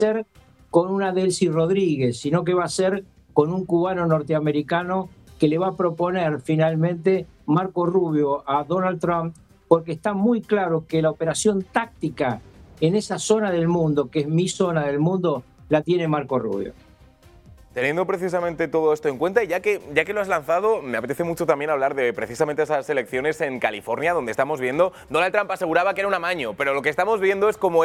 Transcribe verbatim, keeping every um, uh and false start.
ser con una Delcy Rodríguez, sino que va a ser con un cubano norteamericano que le va a proponer finalmente Marco Rubio a Donald Trump, porque está muy claro que la operación táctica en esa zona del mundo, que es mi zona del mundo, la tiene Marco Rubio. Teniendo precisamente todo esto en cuenta, y ya que, ya que lo has lanzado, me apetece mucho también hablar de precisamente esas elecciones en California, donde estamos viendo, Donald Trump aseguraba que era un amaño, pero lo que estamos viendo es como